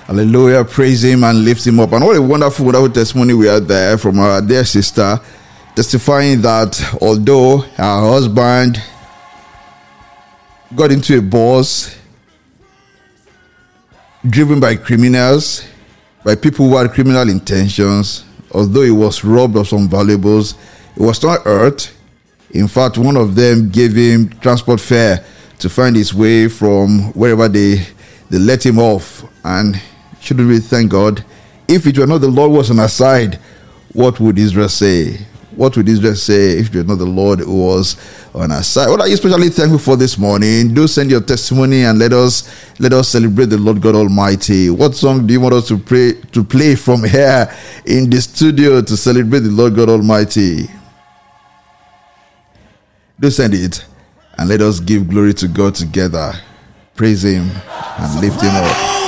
Hallelujah. Praise him and lift him up. And what a wonderful, wonderful testimony we had there from our dear sister, testifying that although her husband got into a bus driven by criminals, by people who had criminal intentions, although he was robbed of some valuables, he was not hurt. In fact, one of them gave him transport fare to find his way from wherever they let him off. And shouldn't we thank God? If it were not the Lord was on our side, what would Israel say? What would Israel say if it were not the Lord who was on our side? What are you especially thankful for this morning? Do send your testimony and let us celebrate the Lord God Almighty. What song do you want us to play from here in the studio to celebrate the Lord God Almighty? Do send it and let us give glory to God together. Praise him and lift him up.